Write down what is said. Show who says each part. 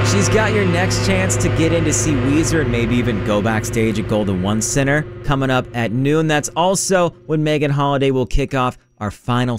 Speaker 1: She's got your next chance to get in to see Weezer and maybe even go backstage at Golden One Center coming up at noon. That's also when Megan Holiday will kick off our final